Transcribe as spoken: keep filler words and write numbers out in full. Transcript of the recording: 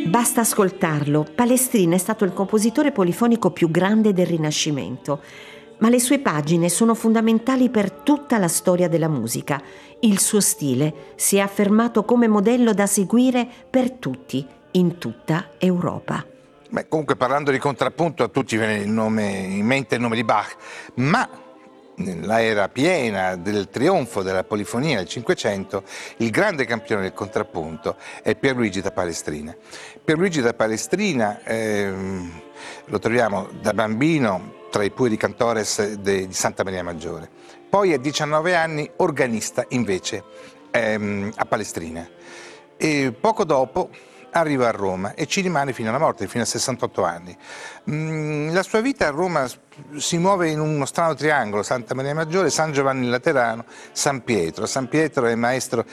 Basta ascoltarlo, Palestrina è stato il compositore polifonico più grande del Rinascimento, ma le sue pagine sono fondamentali per tutta la storia della musica. Il suo stile si è affermato come modello da seguire per tutti, in tutta Europa. Beh, comunque, parlando di contrappunto, a tutti viene il nome, in mente il nome di Bach, ma nell'era piena del trionfo della polifonia del Cinquecento, il grande campione del contrappunto è Pierluigi da Palestrina. Pierluigi da Palestrina ehm, lo troviamo da bambino tra i pueri cantores de, di Santa Maria Maggiore, poi a diciannove anni organista invece ehm, a Palestrina, e poco dopo arriva a Roma e ci rimane fino alla morte, fino a sessantotto anni. Mm, la sua vita a Roma si muove in uno strano triangolo: Santa Maria Maggiore, San Giovanni Laterano, San Pietro. San Pietro è maestro